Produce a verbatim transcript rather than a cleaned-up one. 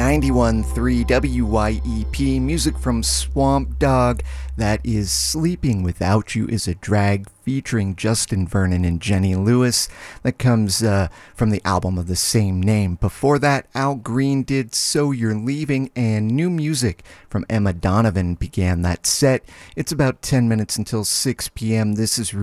ninety-one point three W Y E P, music from Swamp Dogg. That is Sleeping Without You is a Drag, featuring Justin Vernon and Jenny Lewis. That comes uh, from the album of the same name. Before that, Al Green did So You're Leaving, and new music from Emma Donovan began that set. It's about ten minutes until six p.m. This is